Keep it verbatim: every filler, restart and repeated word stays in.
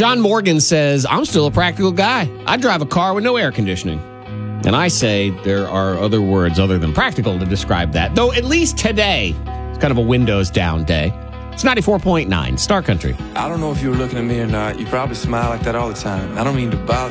John Morgan says, I'm still a practical guy. I drive a car with no air conditioning. And I say there are other words other than practical to describe that. Though at least today, it's kind of a windows down day. It's ninety-four point nine, Star Country. I don't know if you were looking at me or not. You probably smile like that all the time. I don't mean to bother